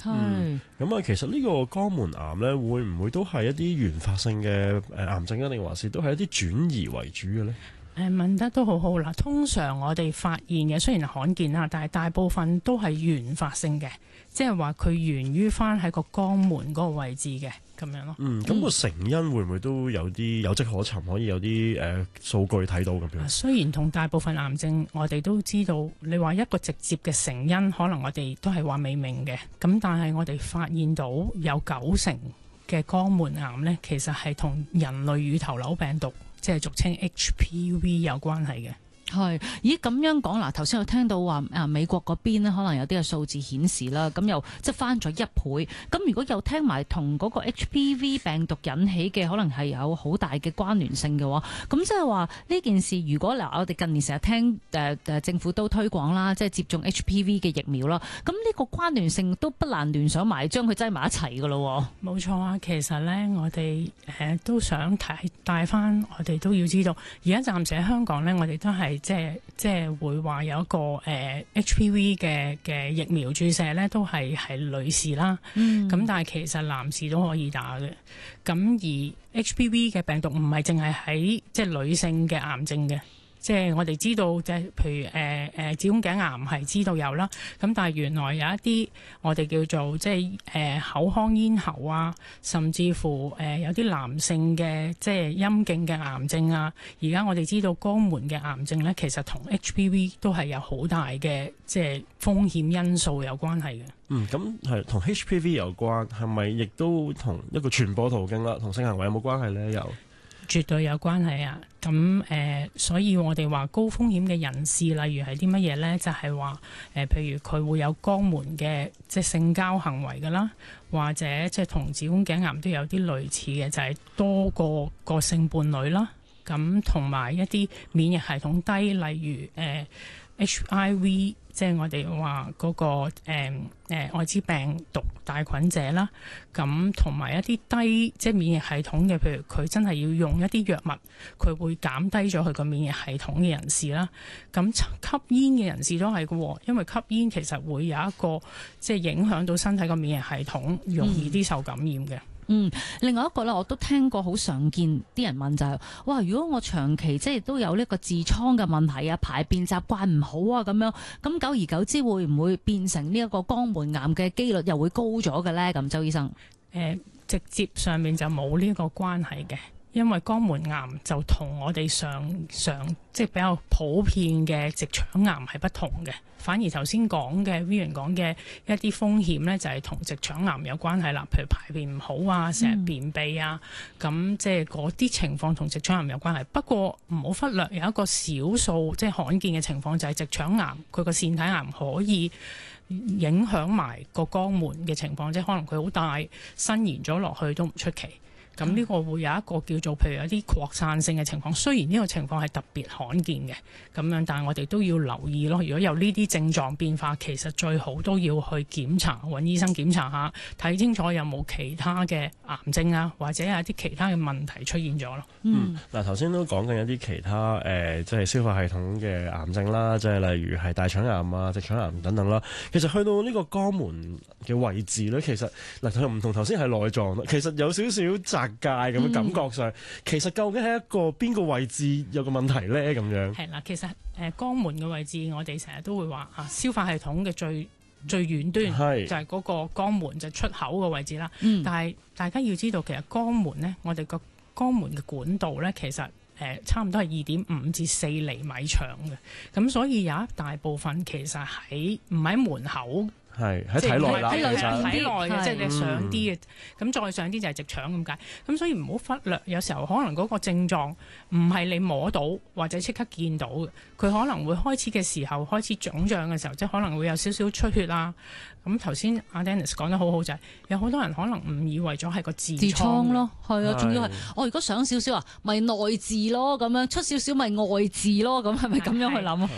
咁其實呢個肛門癌咧，會唔會都係一啲原發性嘅癌症啊，定還是都係一啲轉移為主嘅咧？ 問得都好好啦。通常我哋發現嘅雖然係罕見啦，但係大部分都係原發性嘅，即係話佢源於翻喺個肛門嗰個位置嘅咁樣咯。 咁個成因會唔會都有啲有跡可尋，可以有啲數據睇到咁樣？ 雖然同大部分癌症我哋都知道，你話一個直接嘅成因，可能我哋都係話未明嘅。咁但係我哋發現到有90%嘅肛門癌呢，其實係同人類乳頭瘤病毒，即係俗稱 HPV 有關係嘅。 係，咦咁樣講嗱，頭先我聽到話美國嗰邊咧，可能有啲嘅數字顯示啦，咁又即係翻咗1倍。咁如果又聽埋同嗰個 HPV 病毒引起嘅，可能係有好大嘅關聯性嘅話，咁即係話呢件事，如果嗱我哋近年成日聽政府都推廣啦，即係接種 HPV 嘅疫苗啦，咁呢個關聯性都不難聯想埋，將佢擠埋一齊噶咯。 冇錯啊，其實呢，我哋都想帶翻，我哋都要知道，而家暫時喺香港呢，我哋都係即係會話有一個HPV 嘅疫苗注射咧，都係女士啦。咁但係其實男士都可以打嘅。咁而 HPV 嘅病毒唔係淨係喺即係女性嘅癌症嘅。即係我哋知道，即係譬如子宮頸癌係知道有啦，咁但係原來有一啲我哋叫做即係口腔咽喉啊，甚至乎有啲男性嘅即係陰莖嘅癌症啊，而家我哋知道肛門嘅癌症咧，其實同 HPV 都係有好大嘅即係風險因素有關係嘅。 咁係同 HPV 有關，係咪亦都同一個傳播途徑啦，同性行為有冇關係咧？有。 絕對有關係啊！咁所以我哋話高風險嘅人士，例如係啲乜嘢呢？就係話譬如佢會有肛門嘅即係性交行為㗎啦，或者即係同子宮頸癌都有啲類似嘅，就係多個性伴侶啦。咁同埋一啲免疫系統低，例如HIV。即係我哋話嗰個愛滋病毒帶菌者啦，咁同埋一啲低即係免疫系統嘅，譬如佢真係要用一啲藥物，佢會減低咗佢個免疫系統嘅人士啦。咁吸煙嘅人士都係嘅，因為吸煙其實會有一個即係影響到身體個免疫系統，容易啲受感染嘅。 另外一個咧，我都聽過好常見啲人問就係，哇！如果我長期即係都有呢個痔瘡嘅問題啊，排便習慣唔好啊，咁樣咁久而久之會唔會變成呢一個肛門癌嘅機率又會高咗嘅咧？咁周醫生， 直接上面就冇呢個關係嘅。因為肛門癌就同我哋上即係比較普遍嘅直腸癌係不同嘅，反而頭先講嘅 Vivian 講嘅一啲風險咧，就係同直腸癌有關係啦，譬如排便唔好啊，成日便秘啊，咁即係嗰啲情況同直腸癌有關係。不過唔好忽略有一個少數即係罕見嘅情況，就係直腸癌佢個腺體癌可以影響埋個肛門嘅情況，即係可能佢好大伸延咗落去都唔出奇。咁呢個會有一個叫做譬如有啲擴散性嘅情況，雖然呢個情況係特別罕見嘅咁樣，但係我哋都要留意咯。如果有呢啲症狀變化，其實最好都要去檢查，揾醫生檢查下，睇清楚有冇其他嘅癌症啊，或者有一啲其他嘅問題出現咗咯。 嗱頭先都講緊一啲其他即係消化系統嘅癌症啦，即係例如係大腸癌啊、直腸癌等等啦。其實去到呢個肛門嘅位置咧，其實嗱唔同頭先係內臟啦，其實有少少界咁嘅感覺上，其實究竟係一個邊個位置有個問題咧？咁樣係啦，其實肛門嘅位置，我哋成日都會話消化系統嘅最遠端就係嗰個肛門就出口嘅位置啦。但係大家要知道，其實肛門咧，我哋個肛門嘅管道咧，其實差唔多係2.5至4厘米長嘅，咁所以有一大部分其實喺唔喺門口。 係喺體內啦， 體內嘅，即係你上啲嘅，咁再上啲就係直腸咁解。咁所以唔好忽略，有時候可能嗰個症狀唔係你摸到或者即刻見到嘅，佢可能會開始嘅時候開始腫脹嘅時候，即係可能會有少少出血啊。咁頭先阿 Dennis 講得好好就係，有好多人可能誤以為咗係個痔瘡咯，係啊，仲要係我如果上少少啊，咪內痔咯，咁樣出少少咪外痔咯，咁係咪咁樣去諗啊？